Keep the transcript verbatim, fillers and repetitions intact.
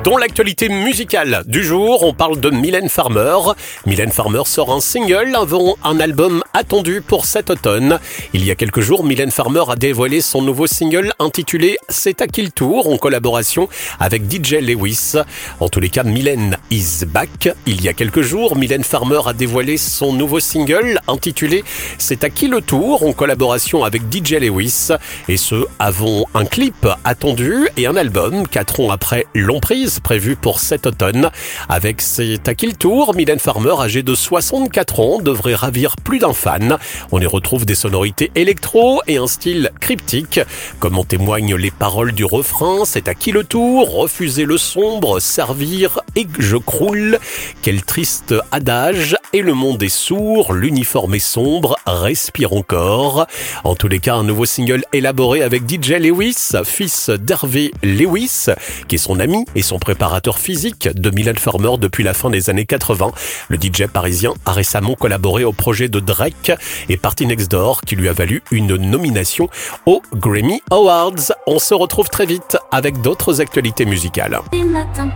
Dans l'actualité musicale du jour, on parle de Mylène Farmer. Mylène Farmer sort un single avant un album attendu pour cet automne. Il y a quelques jours, Mylène Farmer a dévoilé son nouveau single intitulé « C'est à qui le tour ?» en collaboration avec D J Lewis. En tous les cas, Mylène is back. Il y a quelques jours, Mylène Farmer a dévoilé son nouveau single intitulé « C'est à qui le tour ?» en collaboration avec D J Lewis. Et ce, avant un clip attendu et un album, quatre ans après l'emprise prévue pour cet automne. Avec C'est à qui le tour, Mylène Farmer, âgée de soixante-quatre ans, devrait ravir plus d'un fan. On y retrouve des sonorités électro et un style cryptique, comme en témoignent les paroles du refrain. C'est à qui le tour, refuser le sombre, servir et que je croule. Quel triste adage, et le monde est sourd, l'uniforme est sombre, respire encore. En tous les cas, un nouveau single élaboré avec D J Lewis, fils d'Hervé Lewis, qui est son ami et son préparateur physique de Mylène Farmer depuis la fin des années quatre-vingts. Le D J parisien a récemment collaboré au projet de Drake et Party Next Door, qui lui a valu une nomination aux Grammy Awards. On se retrouve très vite avec d'autres actualités musicales. Les matins